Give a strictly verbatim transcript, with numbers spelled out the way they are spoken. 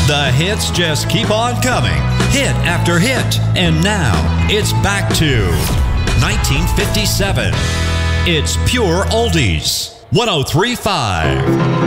The hits just keep on coming, hit after hit. And now, it's back to nineteen fifty-seven. It's Pure Oldies. one oh three point five.